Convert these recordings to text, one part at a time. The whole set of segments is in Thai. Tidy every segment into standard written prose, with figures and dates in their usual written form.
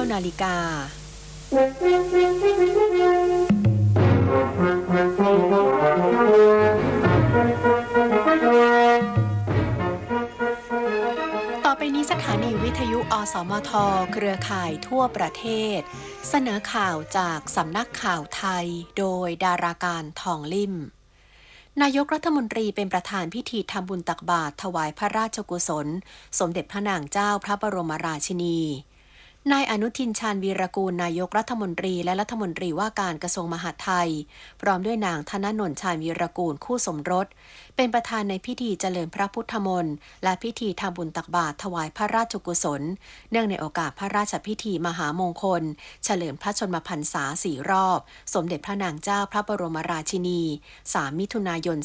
19 นาฬิกาต่อไปนี้สถานีวิทยุอสมทเครือข่ายทั่วประเทศเสนอข่าวจากสำนักข่าวไทยโดยดาราการทองลิ่มนายกรัฐมนตรีเป็นประธานพิธีทำบุญตักบาตรถวายพระราชกุศลสมเด็จพระนางเจ้าพระบรมราชินีนายอนุทินชาญวีรกูลนายกรัฐมนตรีและรัฐมนตรีว่าการกระทรวงมหาดไทยพร้อมด้วยนางธนนนท์ชาญวีรกูลคู่สมรสเป็นประธานในพิธีเจริญพระพุทธมนต์และพิธีทำบุญตักบาตรถวายพระราชกุศลเนื่องในโอกาสพระราชพิธีมหามงคลเฉลิมพระชนมพรรษา4 รอบสมเด็จพระนางเจ้าพระบรมราชินี3 มิถุนายน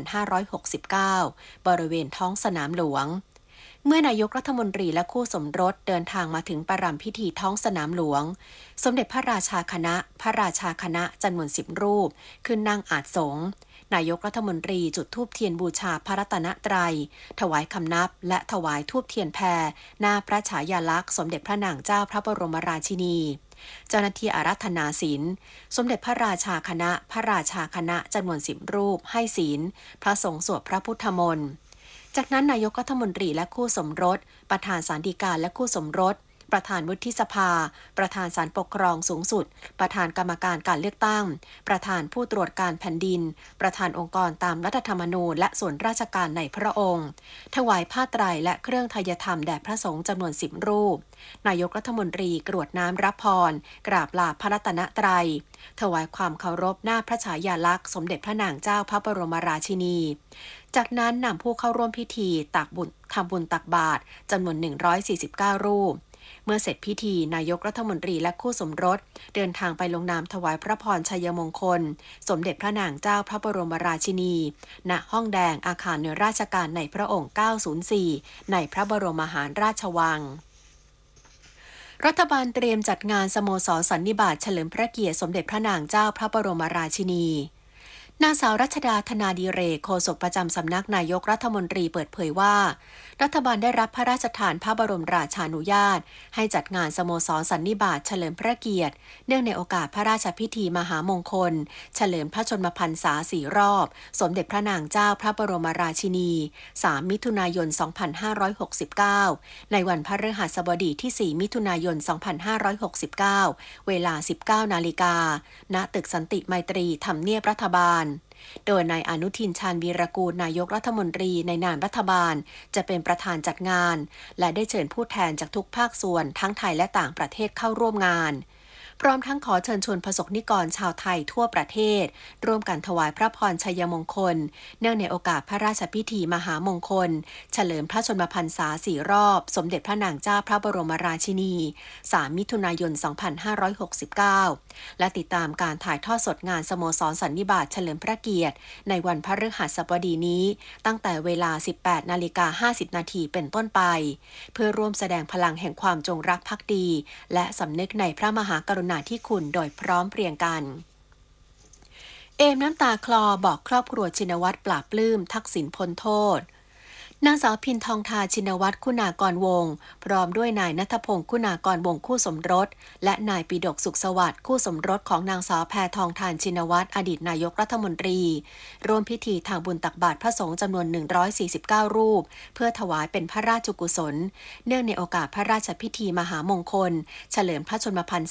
2569 บริเวณท้องสนามหลวงเมื่อนายกรัฐมนตรีและคู่สมรสเดินทางมาถึงประรำพิธีท้องสนามหลวงสมเด็จพระราชาคณะจำนวน10 รูปขึ้นนั่งอาสงฆ์นายกรัฐมนตรีจุดธูปเทียนบูชาพระรัตนตรัยถวายคำนับและถวายธูปเทียนแพรหน้าพระฉายาลักษณ์สมเด็จพระนางเจ้าพระบรมราชินีเจ้าหน้าที่อาราธนาศีลสมเด็จพระราชาคณะจำนวน10 รูปให้ศีลพระสงฆ์สวดพระพุทธมนต์จากนั้นนายกรัฐมนตรีและคู่สมรสประธานศาลฎีกาและคู่สมรสประธานวุฒิสภาประธานศาลปกครองสูงสุดประธานกรรมการการเลือกตั้งประธานผู้ตรวจการแผ่นดินประธานองค์กรตามรัฐธรรมนูญและส่วนราชการในพระองค์ถวายผ้าไตรและเครื่องไทยธรรมแด่พระสงฆ์จำนวน10 รูปนายกรัฐมนตรีกรวดน้ำรับพรกราบลาพระรัตนตรัยถวายความเคารพหน้าพระฉายาลักษณ์สมเด็จพระนางเจ้าพระบรมราชินีจากนั้นนำผู้เข้าร่วมพิธีทำบุญตักบาตรจำนวน149 รูปเมื่อเสร็จพิธีนายกรัฐมนตรีและคู่สมรสเดินทางไปลงนามถวายพระพรชัยมงคลสมเด็จพระนางเจ้าพระบรมราชินีณห้องแดงอาคารหน่วยราชการในพระองค์904ในพระบรมมหาราชวังรัฐบาลเตรียมจัดงานสโมสรสันนิบาตเฉลิมพระเกียรติสมเด็จพระนางเจ้าพระบรมราชินีนางสาวรัชดาธนาดิเรกโฆษกประจำสำนักนายกรัฐมนตรีเปิดเผยว่ารัฐบาลได้รับพระราชทานพระบรมราชานุญาตให้จัดงานสโมสรสันนิบาตเฉลิมพระเกียรติเนื่องในโอกาสพระราชพิธีมหามงคลเฉลิมพระชนมพรรษา4 รอบสมเด็จพระนางเจ้าพระบรมราชินี3 มิถุนายน 2569ในวันพฤหัสบดีที่4 มิถุนายน 2569เวลา 19 นาฬิกาณตึกสันติไมตรีทำเนียบรัฐบาลโดยนายอนุทินชาญวีรกูลนายกรัฐมนตรีในนามรัฐบาลจะเป็นประธานจัดงานและได้เชิญผู้แทนจากทุกภาคส่วนทั้งไทยและต่างประเทศเข้าร่วมงานพร้อมทั้งขอเชิญชวนประสบนิกรชาวไทยทั่วประเทศร่วมกันถวายพระพรชัยมงคลเนื่องในโอกาสพระราชพิธีมหามงคลเฉลิมพระชนมพรรษา4 รอบสมเด็จพระนางเจ้าพระบรมราชินี3 มิถุนายน 2569และติดตามการถ่ายทอดสดงานสโมสรสันนิบาตเฉลิมพระเกียรติในวันพฤหัสบดีนี้ตั้งแต่เวลา 18:50 นาทีเป็นต้นไปเพื่อร่วมแสดงพลังแห่งความจงรักภักดีและสำนึกในพระมหากรุณาธิคุณโดยพร้อมเพรียงกันเอมน้ำตาคลอบอกครอบครัวชินวัตรปราบปลื้มทักษิณพ้นโทษนางสาวพินทองทาชินวัตรคุณากรวงศ์พร้อมด้วยนายณัฐพงศ์คุณากรวงศ์คู่สมรสและนายปิฎกสุขสวัสดิ์คู่สมรสของนางสาวแพทองทานชินวัตรอดีตนายกรัฐมนตรีร่วมพิธีทางบุญตักบาตรพระสงฆ์จำนวน149 รูปเพื่อถวายเป็นพระราชกุศลเนื่องในโอกาสพระราชพิธีมหามงคลเฉลิมพระชนมพรร